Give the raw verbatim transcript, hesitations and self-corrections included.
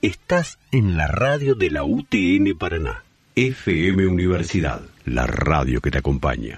Estás en la radio de la U T N Paraná. F M Universidad, la radio que te acompaña.